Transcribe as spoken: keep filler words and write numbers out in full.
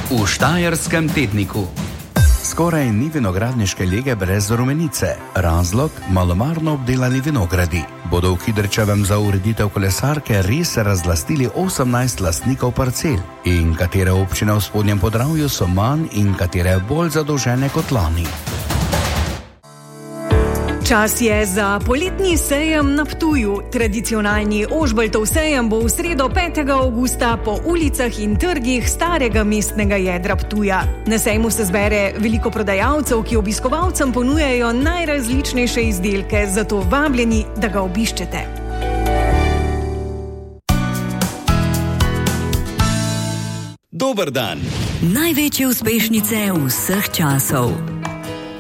v Štajerskem tedniku. Skoraj ni vinogradniške lege brez rumenice. Razlog? Malomarno obdelani vinogradi. Bodo v Kidričevem za ureditev kolesarke res razlastili osemnajst lastnikov parcel? In katere občine v Spodnjem Podravju so manj in katere bolj zadolžene kot lani? Čas je za poletni sejem na Ptuju. Tradicionalni Ožbaltov sejem bo v sredo petega avgusta po ulicah in trgih starega mestnega jedra Ptuja. Na sejmu se zbere veliko prodajalcev, ki obiskovalcem ponujajo najrazličnejše izdelke, zato vabljeni, da ga obiščete. Dober dan. Največje uspešnice vseh časov.